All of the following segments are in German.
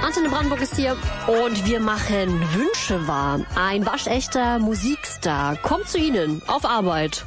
Antenne Brandenburg ist hier und wir machen Wünsche wahr. Ein waschechter Musikstar kommt zu Ihnen auf Arbeit.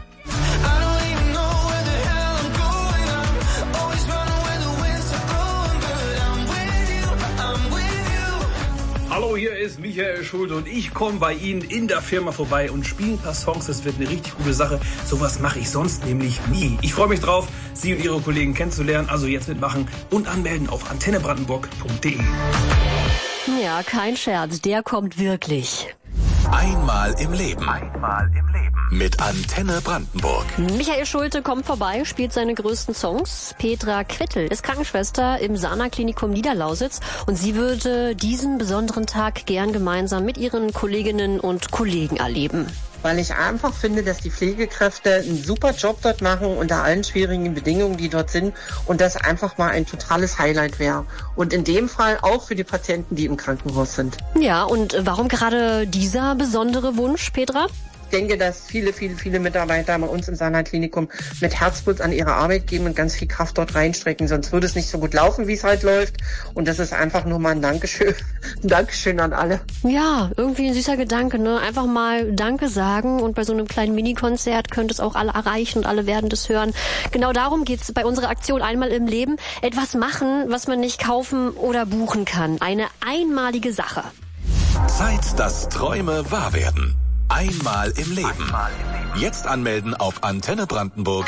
Hallo, hier ist Michael Schulte und ich komme bei Ihnen in der Firma vorbei und spiele ein paar Songs. Das wird eine richtig gute Sache. Sowas mache ich sonst nämlich nie. Ich freue mich drauf, Sie und Ihre Kollegen kennenzulernen. Also jetzt mitmachen und anmelden auf antennebrandenburg.de. Ja, kein Scherz, der kommt wirklich. Einmal im Leben. Mit Antenne Brandenburg. Michael Schulte kommt vorbei, spielt seine größten Songs. Petra Quittel ist Krankenschwester im Sana-Klinikum Niederlausitz und sie würde diesen besonderen Tag gern gemeinsam mit ihren Kolleginnen und Kollegen erleben. Weil ich einfach finde, dass die Pflegekräfte einen super Job dort machen unter allen schwierigen Bedingungen, die dort sind und das einfach mal ein totales Highlight wäre. Und in dem Fall auch für die Patienten, die im Krankenhaus sind. Ja, und warum gerade dieser besondere Wunsch, Petra? Ich denke, dass viele Mitarbeiter bei uns im Sana-Klinikum mit Herzblut an ihre Arbeit geben und ganz viel Kraft dort reinstrecken. Sonst würde es nicht so gut laufen, wie es halt läuft. Und das ist einfach nur mal ein Dankeschön. Ein Dankeschön an alle. Ja, irgendwie ein süßer Gedanke, ne? Einfach mal Danke sagen und bei so einem kleinen Mini-Konzert könnte es auch alle erreichen und alle werden das hören. Genau darum geht's bei unserer Aktion Einmal im Leben. Etwas machen, was man nicht kaufen oder buchen kann. Eine einmalige Sache. Zeit, dass Träume wahr werden. Einmal im Leben. Jetzt anmelden auf antennebrandenburg.de.